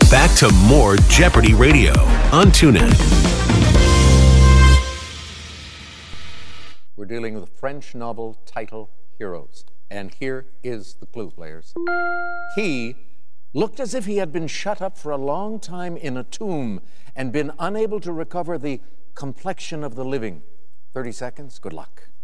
Back to more Jeopardy Radio on TuneIn. We're dealing with French novel title Heroes. And here is the clue, players. He looked as if he had been shut up for a long time in a tomb and been unable to recover the complexion of the living. 30 seconds, good luck.